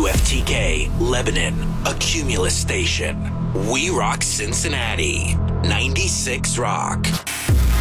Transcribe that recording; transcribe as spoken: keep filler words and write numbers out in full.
W F T K, Lebanon, a Cumulus station. We rock Cincinnati. ninety-six Rock.